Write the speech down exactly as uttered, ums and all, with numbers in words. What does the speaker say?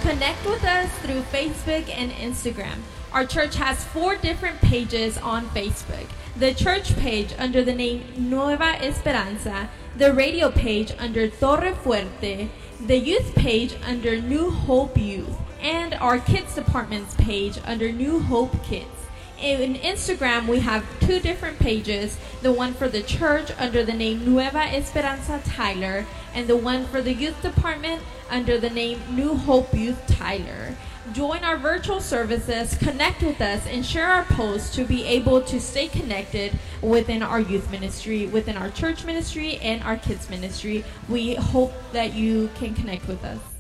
Connect with us through Facebook and Instagram. Our church has four different pages on Facebook. The church page under the name Nueva Esperanza, the radio page under Torre Fuerte, the youth page under New Hope Youth, and our kids departments page under New Hope Kids. In Instagram, we have two different pages, the one for the church under the name Nueva Esperanza Tyler, and the one for the youth department under the name New Hope Youth Tyler. Join our virtual services, connect with us, and share our posts to be able to stay connected within our youth ministry, within our church ministry, and our kids ministry. We hope that you can connect with us.